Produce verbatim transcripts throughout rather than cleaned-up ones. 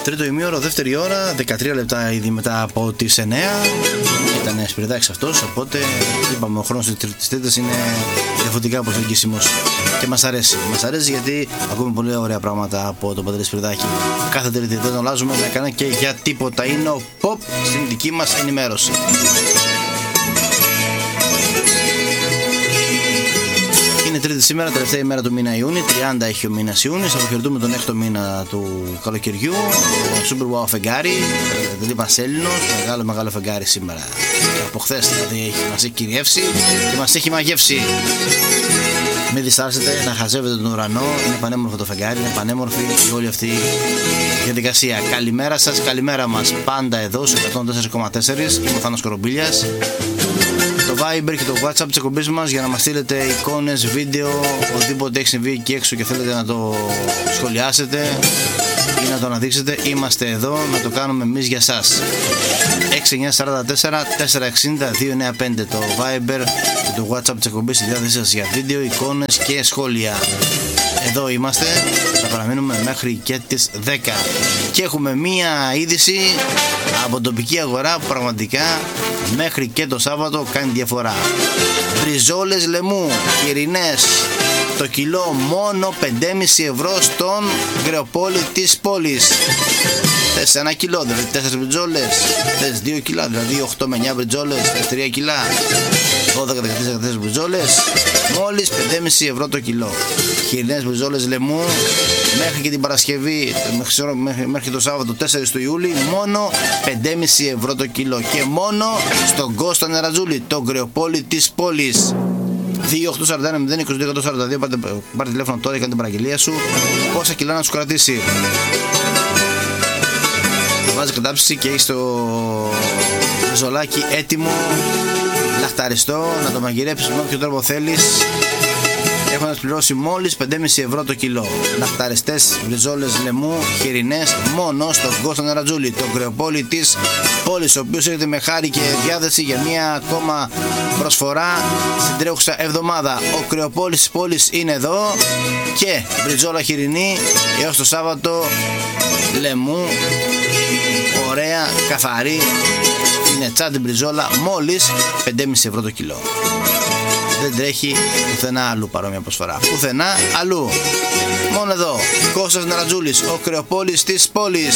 Τρίτο ημίωρο, δεύτερη ώρα, δεκατρία λεπτά ήδη μετά από τις εννέα. Ήταν σπυριδάκης αυτός, οπότε είπαμε ο χρόνος της Τρίτης είναι διαφορετικά προσεγγίσιμος και μας αρέσει. Μας αρέσει γιατί ακούμε πολύ ωραία πράγματα από τον Παντελή Σπυριδάκη. Κάθε Τρίτη δεν τον αλλάζουμε με κανένα και για τίποτα. Είναι ο Pop στην δική μας ενημέρωση. Είναι Τρίτη σήμερα, τελευταία ημέρα του μήνα Ιούνιου, τριάντα έχει ο μήνας Ιούνιος. Αποχαιρετούμε τον έκτο μήνα του καλοκαιριού. Super wow φεγγάρι, δεν είπα Έλληνος, μεγάλο μεγάλο φεγγάρι σήμερα. Από χθες δηλαδή έχει, μας έχει κυριεύσει και μας έχει μαγεύσει. Μην διστάσετε να χαζεύετε τον ουρανό, είναι πανέμορφο το φεγγάρι, είναι πανέμορφη η όλη αυτή η διαδικασία. Καλημέρα σας, καλημέρα μας, πάντα εδώ σε εκατόν τέσσερα κόμμα τέσσερα. Είμαι ο Θάνος Κορομπίλιας. Το Viber και το WhatsApp της εκπομπής μας για να μας στείλετε εικόνες, βίντεο, οτιδήποτε έχει συμβεί εκεί έξω και θέλετε να το σχολιάσετε ή να το αναδείξετε, είμαστε εδώ να το κάνουμε εμείς για σας. έξι εννιά τέσσερα τέσσερα τέσσερα εξήντα δύο εννιά πέντε το Viber και το WhatsApp της εκπομπής στη διάθεσή σας για βίντεο, εικόνες και σχόλια. Εδώ είμαστε, θα παραμείνουμε μέχρι και τις δέκα και έχουμε μία είδηση από τοπική αγορά που πραγματικά μέχρι και το Σάββατο κάνει διαφορά. Μπριζόλες λαιμού, χοιρινές, το κιλό μόνο πέντε κόμμα πέντε ευρώ στον Κρεοπόλη της πόλης. Θες ένα κιλό, δηλαδή τέσσερις μπριτζόλες. Θες δύο κιλά, δηλαδή οκτώ με εννιά μπριτζόλες. Θες τρία κιλά, δώδεκα με δεκατέσσερα μπριτζόλες. Μόλις πέντε κόμμα πέντε ευρώ το κιλό. Χοιρινές μπριζόλες λαιμού μέχρι και την Παρασκευή, μέχρι, μέχρι το Σάββατο τέσσερις του Ιούλη, μόνο πέντε κόμμα πέντε ευρώ το κιλό. Και μόνο στον Κώστα Νερατζούλη, τον Κρεοπόλη της πόλης. δύο οκτώ τέσσερα ένα μηδέν είκοσι δύο εκατόν σαράντα δύο, πάρτε, πάρτε τηλέφωνο τώρα, έκανε την παραγγελία σου. Πόσα κιλά να σου κρατήσει. Θα βάζει κατάψυση και έχει το ζολάκι έτοιμο, λαχταριστό, να το μαγειρέψεις με όποιο τρόπο θέλεις. Έχοντας πληρώσει μόλις πέντε κόμμα πέντε ευρώ το κιλό. Λαχταριστές μπριζόλες λαιμού, χοιρινές, μόνο στον Κώστα Νερατζούλη, τον Κρεοπόλη της πόλης, ο οποίος έρχεται με χάρη και διάθεση για μια ακόμα προσφορά στην τρέχουσα εβδομάδα. Ο Κρεοπόλης της πόλης είναι εδώ και μπριζόλα χοιρινή έως το Σάββατο λαιμού, ωραία, καθαρή, είναι τσάντη μπριζόλα, μόλις πέντε κόμμα πέντε ευρώ το κιλό. Δεν τρέχει πουθενά αλλού παρόμοια προσφορά. Πουθενά αλλού. Μόνο εδώ. Κώστας Νερατζούλης, ο Κρεοπόλης της πόλης.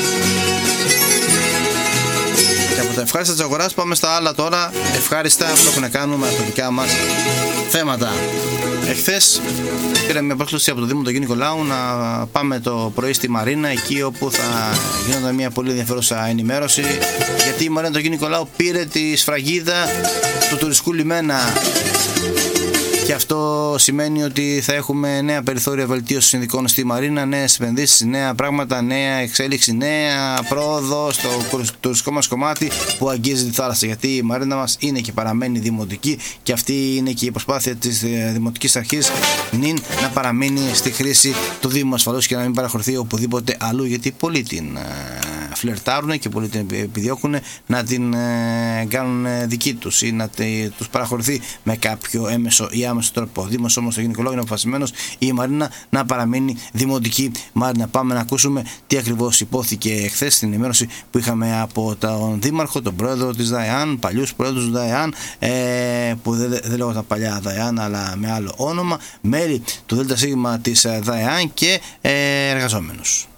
Και από τα ευχάριστα της αγοράς πάμε στα άλλα τώρα. Ευχάριστα που έχουν να κάνουν με τα δικά μας θέματα. Εχθές πήραμε μια πρόσκληση από το Δήμο του Αγίου Νικολάου να πάμε το πρωί στη Μαρίνα, εκεί όπου θα γινόταν μια πολύ ενδιαφέρουσα ενημέρωση, γιατί η Μαρίνα του Αγίου Νικολάου πήρε τη σφραγίδα του τουριστικού λιμένα. Και αυτό σημαίνει ότι θα έχουμε νέα περιθώρια βελτίωσης συνδικών στη Μαρίνα, νέες επενδύσεις, νέα πράγματα, νέα εξέλιξη, νέα πρόοδο στο τουριστικό μας κομμάτι που αγγίζει τη θάλασσα. Γιατί η Μαρίνα μας είναι και παραμένει δημοτική και αυτή είναι και η προσπάθεια της δημοτικής αρχής νυν να παραμείνει στη χρήση του Δήμου ασφαλώς και να μην παραχωρηθεί οπουδήποτε αλλού, γιατί πολλοί την φλερτάρουν και πολλοί την επιδιώκουν να την κάνουν δική τους ή να τους παραχωρηθεί με κάποιο έμεσο ή άμεσο τρόπο. Ο Δήμος όμως το γυναικολόγο είναι αποφασισμένος η Μαρίνα να παραμείνει δημοτική Μαρίνα. Πάμε να ακούσουμε τι ακριβώς υπόθηκε χθες στην ενημέρωση που είχαμε από τον Δήμαρχο, τον πρόεδρο της ΔΑΕΑΝ, παλιούς πρόεδρους της ΔΑΕΑΝ, ε, που δεν, δεν λέγονταν παλιά ΔΑΕΑΝ αλλά με άλλο όνομα, μέλη του ΔΣ της ΔΑΕΑΝ και ε, εργαζόμενους.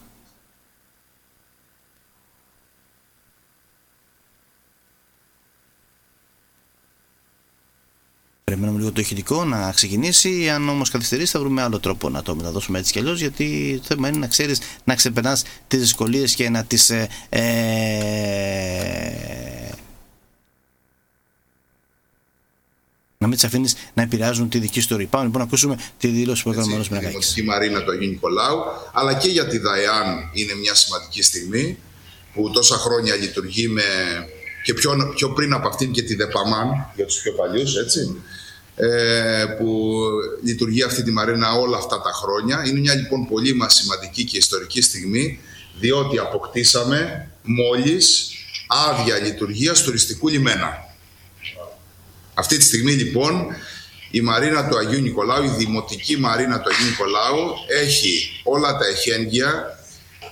Περιμένουμε λίγο το ηχητικό να ξεκινήσει. Αν όμως καθυστερήσει, θα βρούμε άλλο τρόπο να το μεταδώσουμε έτσι κι αλλιώς. Γιατί το θέμα είναι να ξέρεις να ξεπερνάς τις δυσκολίες και να τις. Ε, ε, να μην τις αφήνεις να επηρεάζουν τη δική σου ιστορία. Πάμε λοιπόν να ακούσουμε τη δήλωση που έκανε ο Μανώλης Μενεγάκης. Στη Μαρίνα του Αγίου Νικολάου, αλλά και για τη ΔΑΕΑΝ είναι μια σημαντική στιγμή που τόσα χρόνια λειτουργεί με. Και πιο, πιο πριν από αυτήν και τη ΔΕΠΑΜΑΝ, για τους πιο παλιούς, έτσι, ε, που λειτουργεί αυτή τη Μαρίνα όλα αυτά τα χρόνια. Είναι μια λοιπόν πολύ μας σημαντική και ιστορική στιγμή, διότι αποκτήσαμε μόλις άδεια λειτουργίας τουριστικού λιμένα. Αυτή τη στιγμή λοιπόν η Μαρίνα του Αγίου Νικολάου, η Δημοτική Μαρίνα του Αγίου Νικολάου, έχει όλα τα εχέγγυα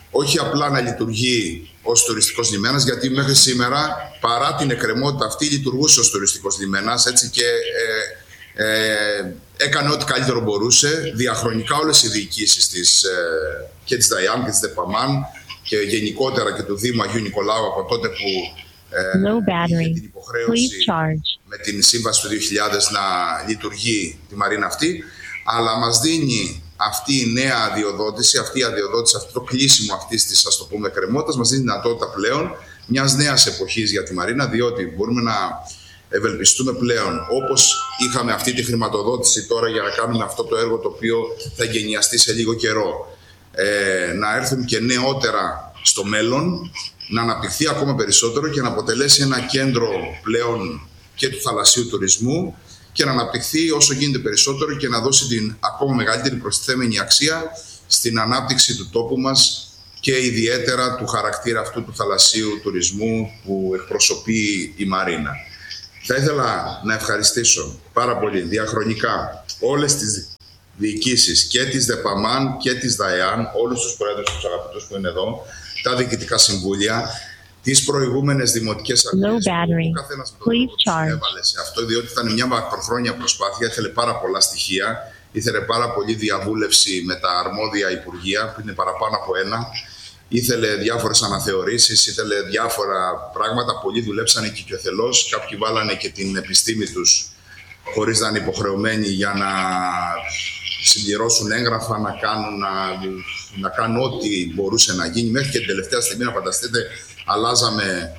όχι απλά να λειτουργεί ως τουριστικός λιμένας, γιατί μέχρι σήμερα, παρά την εκκρεμότητα αυτή, λειτουργούσε ως τουριστικός λιμένας, έτσι, και ε, ε, έκανε ό,τι καλύτερο μπορούσε. Διαχρονικά όλες οι διοικήσεις της, ε, και της ΔΑΙΑΝ και της ΔΕΠΑΜΑΝ και γενικότερα και του Δήμου Αγίου Νικολάου, από τότε που ε, είχε την υποχρέωση με την σύμβαση του δύο χιλιάδες να λειτουργεί τη μαρίνα αυτή, αλλά μας δίνει αυτή η νέα αδειοδότηση, αυτή η αδειοδότηση, αυτό το κλείσιμο αυτής της, ας το πούμε, κρεμότητας, μας δίνει δυνατότητα πλέον μιας νέας εποχής για τη μαρίνα, διότι μπορούμε να ευελπιστούμε πλέον, όπως είχαμε αυτή τη χρηματοδότηση τώρα για να κάνουμε αυτό το έργο το οποίο θα εγκαινιαστεί σε λίγο καιρό, ε, να έρθουν και νεότερα στο μέλλον, να αναπτυχθεί ακόμα περισσότερο και να αποτελέσει ένα κέντρο πλέον και του θαλασσίου τουρισμού και να αναπτυχθεί όσο γίνεται περισσότερο και να δώσει την ακόμα μεγαλύτερη προστιθέμενη αξία στην ανάπτυξη του τόπου μας και ιδιαίτερα του χαρακτήρα αυτού του θαλασσίου τουρισμού που εκπροσωπεί η Μαρίνα. Θα ήθελα να ευχαριστήσω πάρα πολύ διαχρονικά όλες τις διοικήσεις και της ΔΕΠΑΜΑΝ και της ΔΑΕΑΝ, όλους τους πρόεδρους, τους αγαπητούς που είναι εδώ, τα διοικητικά συμβούλια, τις προηγούμενες δημοτικές αρχές, που ο καθένας με τον τρόπο έβαλε σε αυτό, διότι ήταν μια μακροχρόνια προσπάθεια, ήθελε πάρα πολλά στοιχεία, ήθελε πάρα πολλή διαβούλευση με τα αρμόδια υπουργεία, που είναι παραπάνω από ένα, ήθελε διάφορες αναθεωρήσεις, ήθελε διάφορα πράγματα, πολλοί δουλέψανε και οικειοθελώς, κάποιοι βάλανε και την επιστήμη τους χωρίς να είναι υποχρεωμένοι για να συμπληρώσουν έγγραφα, να κάνουν, να, να κάνουν ό,τι μπορούσε να γίνει. Μέχρι και την τελευταία στιγμή, να φανταστείτε, αλλάζαμε,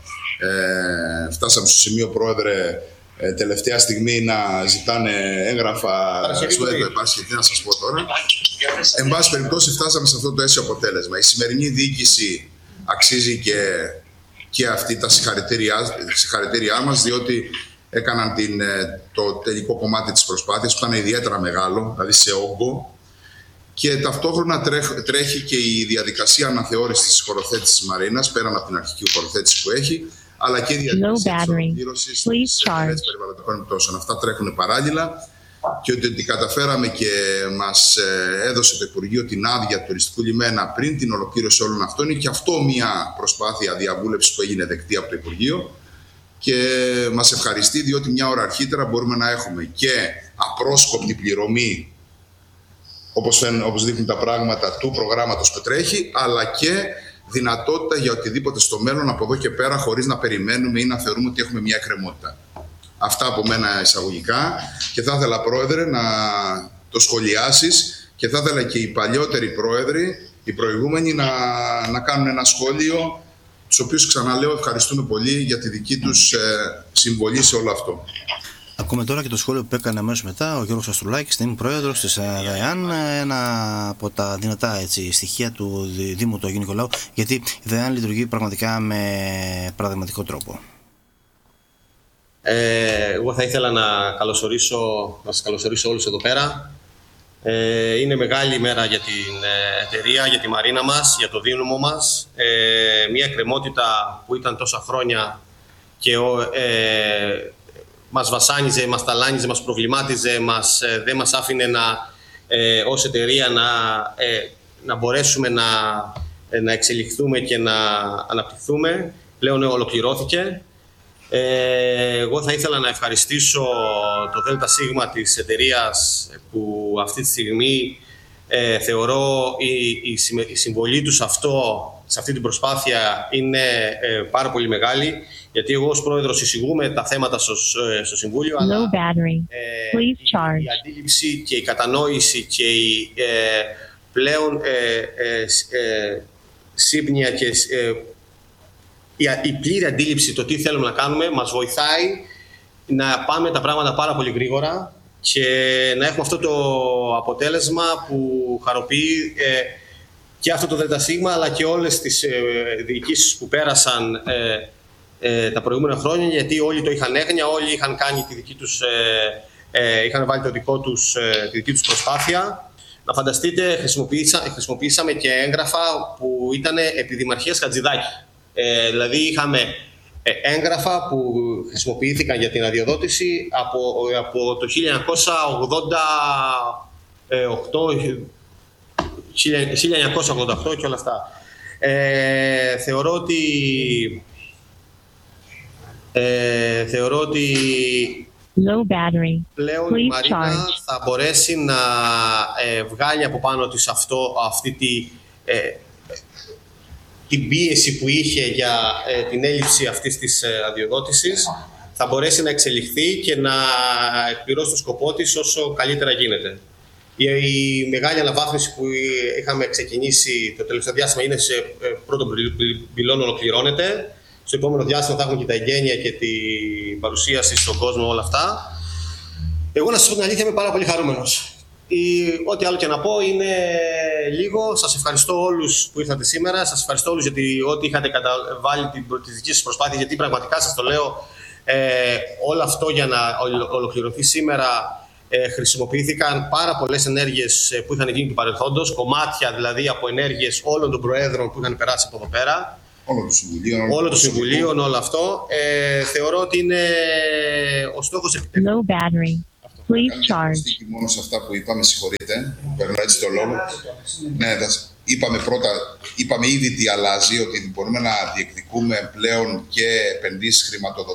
ε, φτάσαμε στο σημείο, Πρόεδρε, ε, τελευταία στιγμή να ζητάνε έγγραφα στο Παρασκευή, να σας πω τώρα. Εν πάση περιπτώσει, φτάσαμε σε αυτό το αίσιο αποτέλεσμα. Η σημερινή διοίκηση αξίζει και, και αυτή τα συγχαρητήριά, συγχαρητήριά μας, διότι έκαναν την, το τελικό κομμάτι της προσπάθειας, που ήταν ιδιαίτερα μεγάλο, δηλαδή σε όγκο, και ταυτόχρονα τρέχ, τρέχει και η διαδικασία αναθεώρησης της χωροθέτησης της Μαρίνας, πέραν από την αρχική χωροθέτηση που έχει, αλλά και η διαδικασία της ολοκλήρωσης της περιβαλλοντικών επιπτώσεων. Αυτά τρέχουν παράλληλα, και ότι καταφέραμε και μας έδωσε το Υπουργείο την άδεια τουριστικού λιμένα πριν την ολοκλήρωση όλων αυτών, είναι και αυτό μια προσπάθεια διαβούλευσης που έγινε δεκτή από το Υπουργείο. Και μας ευχαριστεί, διότι μια ώρα αρχίτερα μπορούμε να έχουμε και απρόσκοπτη πληρωμή, όπως, φαίνουν, όπως δείχνουν τα πράγματα, του προγράμματος που τρέχει, αλλά και δυνατότητα για οτιδήποτε στο μέλλον από εδώ και πέρα, χωρίς να περιμένουμε ή να θεωρούμε ότι έχουμε μια εκκρεμότητα. Αυτά από μένα εισαγωγικά, και θα ήθελα, Πρόεδρε, να το σχολιάσεις, και θα ήθελα και οι παλιότεροι πρόεδροι, οι προηγούμενοι, να, να κάνουν ένα σχόλιο, τους οποίους, ξαναλέω, ευχαριστούμε πολύ για τη δική τους ε, συμβολή σε όλο αυτό. Ακούμε τώρα και το σχόλιο που έκανε αμέσως μετά ο Γιώργος Αστρουλάκης, την πρόεδρος της ΔΑΕΑΝ, ένα από τα δυνατά, έτσι, στοιχεία του Δήμου του Αγίου Νικολάου, γιατί η ΔΑΕΑΝ λειτουργεί πραγματικά με παραδειγματικό τρόπο. Ε, εγώ θα ήθελα να, καλωσορίσω, να σας καλωσορίσω όλους εδώ πέρα. Ε, είναι μεγάλη ημέρα για την εταιρεία, για τη Μαρίνα μας, για το Δήμο μας. Ε, μια εκκρεμότητα που ήταν τόσα χρόνια και ε, μας βασάνιζε, μας ταλάνιζε, μας προβλημάτιζε, μας, ε, δεν μας άφηνε να, ε, ως εταιρεία να, ε, να μπορέσουμε να, ε, να εξελιχθούμε και να αναπτυχθούμε. Πλέον ολοκληρώθηκε. Ε, εγώ θα ήθελα να ευχαριστήσω το ΔΣ της εταιρείας, που αυτή τη στιγμή ε, θεωρώ η, η, η συμβολή τους αυτό, σε αυτή την προσπάθεια είναι ε, πάρα πολύ μεγάλη, γιατί εγώ ως πρόεδρος εισηγούμε τα θέματα στο, στο Συμβούλιο, αλλά ε, η, η αντίληψη και η κατανόηση και η ε, πλέον ε, ε, ε, σύμπνοια και ε, η πλήρη αντίληψη το τι θέλουμε να κάνουμε μας βοηθάει να πάμε τα πράγματα πάρα πολύ γρήγορα και να έχουμε αυτό το αποτέλεσμα που χαροποιεί ε, και αυτό το ΔΣ, αλλά και όλες τις ε, διοικήσεις που πέρασαν ε, ε, τα προηγούμενα χρόνια, γιατί όλοι το είχαν έγνοια, όλοι είχαν κάνει τη δική τους, ε, ε, είχαν βάλει το δικό τους, ε, τη δική τους προσπάθεια. Να φανταστείτε, χρησιμοποίησα, χρησιμοποίησαμε και έγγραφα που ήταν επί Δημαρχίας Χατζηδάκη. Ε, δηλαδή είχαμε έγγραφα που χρησιμοποιήθηκαν για την αδειοδότηση από, από το χίλια εννιακόσια ογδόντα οκτώ, χίλια εννιακόσια ογδόντα οκτώ και όλα αυτά. Ε, θεωρώ ότι... Ε, θεωρώ ότι Low battery. πλέον Please η Μαρίνα charge. θα μπορέσει να ε, βγάλει από πάνω της αυτό, αυτή τη, ε, την πίεση που είχε για ε, την έλλειψη αυτής της ε, αδειοδότησης, θα μπορέσει να εξελιχθεί και να εκπληρώσει το σκοπό της όσο καλύτερα γίνεται. Η, η μεγάλη αναβάθμιση που είχαμε ξεκινήσει το τελευταίο διάστημα είναι σε ε, πρώτο πυλώνα, ολοκληρώνεται. Στο επόμενο διάστημα θα έχουμε και τα εγγένεια και την παρουσίαση στον κόσμο, όλα αυτά. Εγώ να σας πω την αλήθεια, είμαι πάρα πολύ χαρούμενος. Η, ό,τι άλλο και να πω είναι λίγο. Σας ευχαριστώ όλους που ήρθατε σήμερα. Σας ευχαριστώ όλους γιατί ό,τι είχατε καταβάλει τη δική σας προσπάθεια, γιατί πραγματικά σας το λέω, ε, όλο αυτό για να ολοκληρωθεί σήμερα ε, χρησιμοποιήθηκαν πάρα πολλές ενέργειες που είχαν γίνει του παρελθόντος, κομμάτια δηλαδή από ενέργειες όλων των προέδρων που είχαν περάσει από εδώ πέρα. Όλο το Συμβουλίο, Όλο το Συμβουλίο, όλο αυτό. Ε, θεωρώ ότι είναι ο στόχος επιτεύχει. Low battery. Please charge. Μόνο σε αυτά που είπαμε, συγχωρείτε, παίρνω έτσι το λόγο. Ναι, είπαμε πρώτα, είπαμε ήδη τι αλλάζει, ότι μπορούμε να διεκδικούμε πλέον και επενδύσεις χρηματοδοτήσεις.